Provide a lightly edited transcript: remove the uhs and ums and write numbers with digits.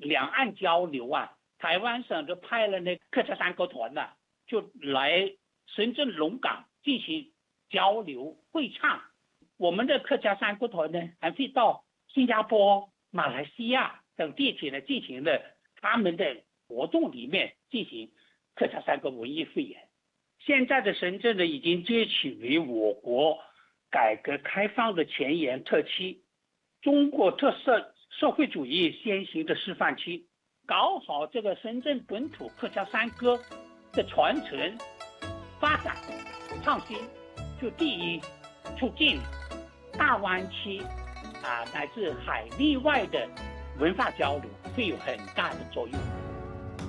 两岸交流啊，台湾省就派了那客家山歌团呢，就来深圳龙岗进行交流会唱。我们的客家山歌团呢，还会到新加坡、马来西亚等地区呢进行了他们的活动里面进行客家山歌文艺汇演。现在的深圳呢，已经接取为我国改革开放的前沿特区，中国特色社会主义先行的示范区，搞好这个深圳本土客家山歌的传承、发展、创新，就第一促进大湾区乃至海内外的文化交流，会有很大的作用。